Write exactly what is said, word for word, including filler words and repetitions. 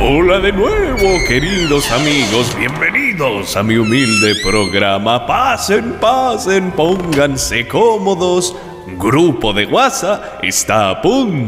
Hola de nuevo, queridos amigos, bienvenidos a mi humilde programa. Pasen, pasen, pónganse cómodos. Grupo de WhatsApp está a punto